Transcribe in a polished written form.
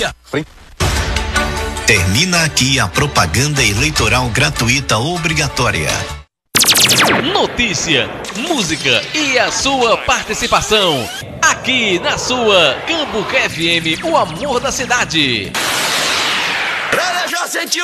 Termina aqui a propaganda eleitoral gratuita obrigatória. Notícia, música e a sua participação. Aqui na sua Cambuca FM, o amor da cidade.